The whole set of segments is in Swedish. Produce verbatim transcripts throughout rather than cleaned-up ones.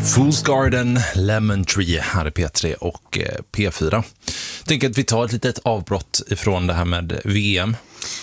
Fool's Garden, Lemon Tree här i P tre och P fyra. Jag tänker att vi tar ett litet avbrott ifrån det här med V M.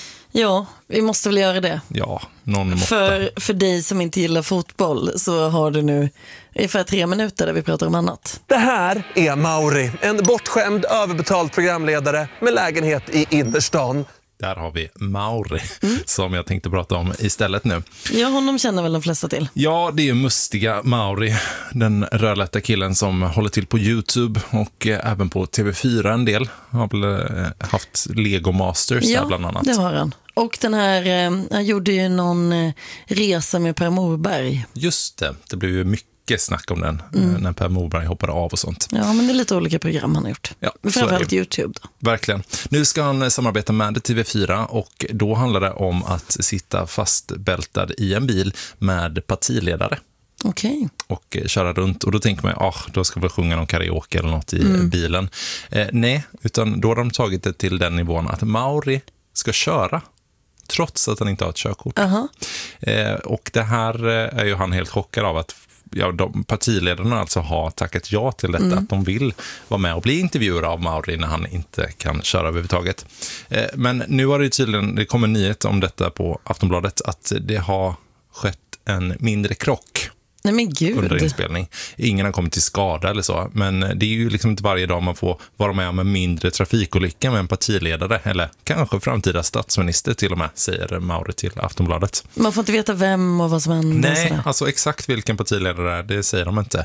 Ja, vi måste väl göra det. Ja, någon måtta. För, för dig som inte gillar fotboll så har du nu ungefär tre minuter där vi pratar om annat. Det här är Mauri, en bortskämd, överbetald programledare med lägenhet i innerstan. Där har vi Mauri mm. som jag tänkte prata om istället nu. Ja, honom känner väl de flesta till. Ja, det är mustiga Mauri, den rödlätta killen som håller till på YouTube och eh, även på T V fyra en del. Har väl eh, haft Lego Masters ja, där bland annat. Ja, det har han. Och den här, eh, han gjorde ju någon eh, resa med Per Morberg. Just det, det blev ju mycket snack om den mm. när Per Morberg hoppade av och sånt. Ja, men det är lite olika program han har gjort. Ja, men framförallt YouTube då. Verkligen. Nu ska han samarbeta med T V fyra och då handlar det om att sitta fastbältad i en bil med partiledare. Okej. Och köra runt. Och då tänker man, ah, då ska vi sjunga någon karaoke eller något i mm. bilen. Eh, nej, utan då har de tagit det till den nivån att Mauri ska köra trots att han inte har ett körkort. Uh-huh. Eh, och det här är ju han helt chockad av att ja, de partiledarna alltså har tackat ja till detta, mm. att de vill vara med och bli intervjuer av Mauri när han inte kan köra överhuvudtaget. Eh, men nu har det tydligen, det kommer en nyhet om detta på Aftonbladet, att det har skett en mindre krock. Nej, men gud. Under inspelning. Ingen har kommit till skada eller så, men det är ju liksom inte varje dag man får vara med om en mindre trafikolycka med en partiledare, eller kanske framtida statsminister till och med, säger Mauri till Aftonbladet. Man får inte veta vem och vad som händer. Nej, alltså exakt vilken partiledare det är, det säger de inte.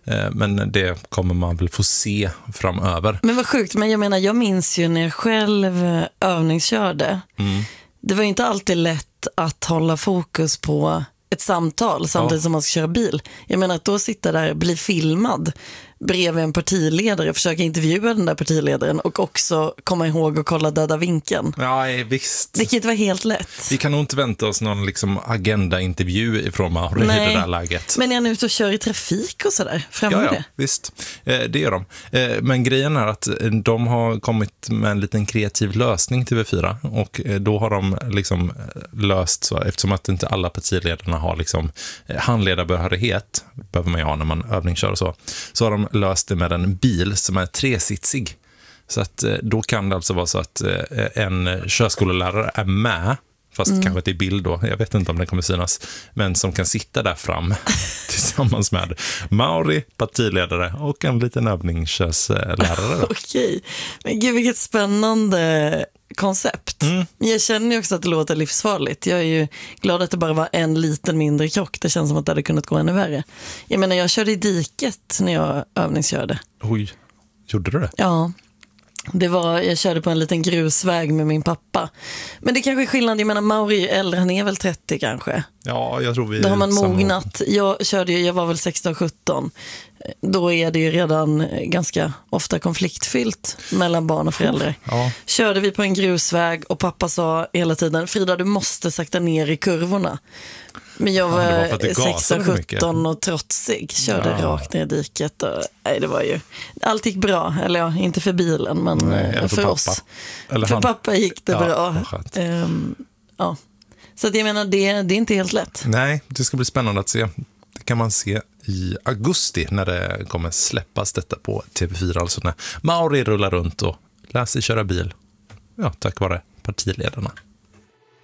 Men det kommer man väl få se framöver. Men vad sjukt, men jag menar, jag minns ju när jag själv övningskörde. Mm. Det var ju inte alltid lätt att hålla fokus på ett samtal samtidigt ja. som man ska köra bil. Jag menar att då sitta där, bli filmad bredvid en partiledare, försöka intervjua den där partiledaren och också komma ihåg och kolla döda vinkeln. Ja, visst. Det kan inte vara helt lätt. Vi kan nog inte vänta oss någon liksom agenda-intervju ifrån Mauri i det där läget. Men är han ute och kör i trafik och sådär? Framgår ja, ja, det? visst. Eh, det gör de. Eh, men grejen är att de har kommit med en liten kreativ lösning till T V fyra och eh, då har de liksom löst så, eftersom att inte alla partiledarna har liksom eh, handledarbehörighet, behöver man ju ha när man övningskör och så, så har de löst det med en bil som är tresitsig. Så att då kan det alltså vara så att en körskolelärare är med, fast mm. kanske inte i bild då, jag vet inte om det kommer synas, men som kan sitta där fram tillsammans med Mauri, partiledare och en liten övningskörslärare. Okej, men gud vilket spännande koncept. Mm. Jag känner ju också att det låter livsfarligt. Jag är ju glad att det bara var en liten mindre krock. Det känns som att det hade kunnat gå ännu värre. Jag menar, jag körde i diket när jag övningskörde. Oj, gjorde du det? Ja. Det var, jag körde på en liten grusväg med min pappa. Men det kanske är skillnad, jag menar Mauri är äldre, han är väl trettio kanske. Ja, jag tror vi... Då har man mognat. Jag körde ju, jag var väl sexton sjutton. Då är det ju redan ganska ofta konfliktfyllt mellan barn och föräldrar. Ja. Körde vi på en grusväg och pappa sa hela tiden, Frida, du måste sakta ner i kurvorna. Men jag var, ja, var sexton sjutton och trotsig. Körde ja. rakt ner i diket. Och, nej, det var ju... Allt gick bra. Eller ja, inte för bilen, men nej, för, för oss. Eller för han. Pappa gick det ja, bra. Um, ja. Så att jag menar, det, det är inte helt lätt. Nej, det ska bli spännande att se. Det kan man se i augusti när det kommer släppas detta på T V fyra. Alltså när Mauri rullar runt och lär sig köra bil. Ja, tack vare partiledarna.